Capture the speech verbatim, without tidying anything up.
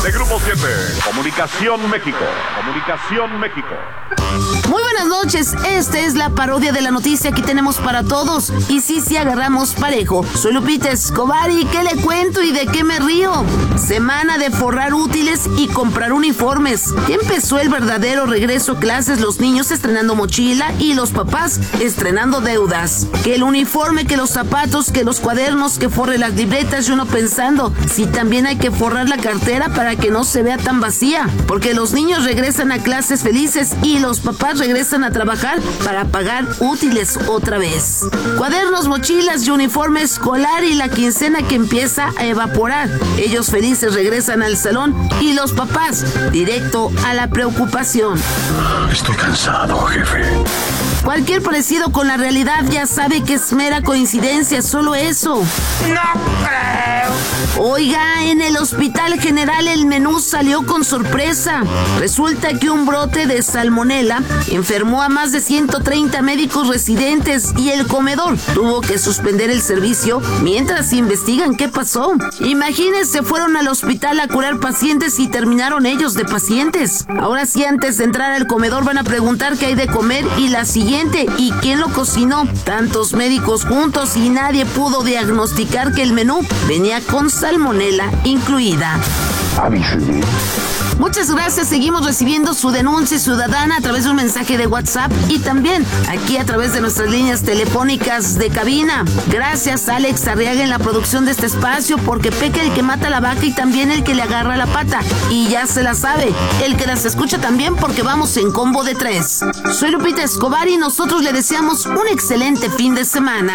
de Grupo siete. Comunicación México. Comunicación México. Muy buenas noches, esta es la parodia de la noticia que tenemos para todos. Y sí, sí agarramos parejo. Soy Lupita Escobar y ¿qué le cuento y de qué me río? Semana de forrar útiles y comprar uniformes. Ya empezó el verdadero regreso a clases, los niños estrenando mochila y los papás estrenando deudas. Que el uniforme, que los zapatos, que los cuadernos, que forre las libretas, y uno pensando si también hay que forrar la cartera para que no se vea tan vacía. Porque los niños regresan a clases felices y los papás regresan a trabajar para pagar útiles otra vez. Cuadernos, mochilas y uniforme escolar y la quincena que empieza a evaporar. Ellos felices regresan al salón y los papás directo a la preocupación. Estoy cansado, jefe. Cualquier parecido con la realidad ya sabe que es mera coincidencia, solo eso. No creo. Oiga, en el Hospital General el menú salió con sorpresa. Resulta que un brote de salmonela enfermó a más de ciento treinta médicos residentes y el comedor tuvo que suspender el servicio mientras investigan qué pasó. Imagínense, fueron al hospital a curar pacientes y terminaron ellos de pacientes. Ahora sí, antes de entrar al comedor van a preguntar qué hay de comer y la siguiente, ¿y quién lo cocinó? Tantos médicos juntos y nadie pudo diagnosticar que el menú venía con salmonela incluida. Avísenme. Muchas gracias, seguimos recibiendo su denuncia ciudadana a través de un mensaje de WhatsApp y también aquí a través de nuestras líneas telefónicas de cabina. Gracias, Alex Arriaga, en la producción de este espacio, porque peca el que mata la vaca y también el que le agarra la pata. Y ya se la sabe, el que las escucha también, porque vamos en combo de tres. Soy Lupita Escobar y nosotros le deseamos un excelente fin de semana.